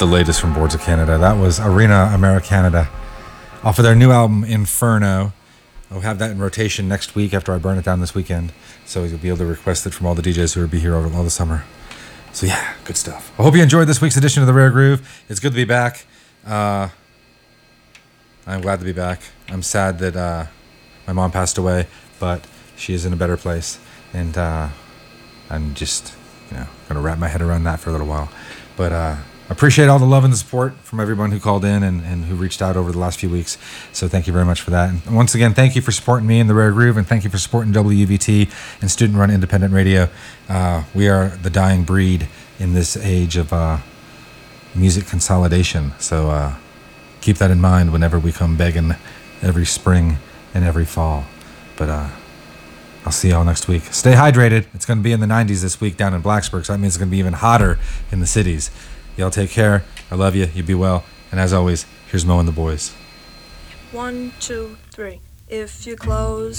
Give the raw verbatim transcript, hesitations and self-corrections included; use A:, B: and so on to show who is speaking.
A: the latest from Boards of Canada. That was Arena Americanada off of their new album Inferno. I'll have that in rotation next week after I burn it down this weekend, so you'll be able to request it from all the D Js who will be here over all the summer. So yeah, good stuff. I hope you enjoyed this week's edition of The Rare Groove. It's good to be back. Uh, I'm glad to be back. I'm sad that uh, my mom passed away, but she is in a better place, and uh, I'm just, you know, gonna wrap my head around that for a little while. But uh, appreciate all the love and the support from everyone who called in and, and who reached out over the last few weeks. So thank you very much for that. And once again, thank you for supporting me in The Rare Groove, and thank you for supporting W U V T and student-run independent radio. Uh, we are the dying breed in this age of uh, music consolidation. So uh, keep that in mind whenever we come begging every spring and every fall. But uh, I'll see y'all next week. Stay hydrated. It's going to be in the nineties this week down in Blacksburg, so that means it's going to be even hotter in the cities. Y'all take care. I love you. You be well. And as always, here's Mo and the boys.
B: One, two, three. If you close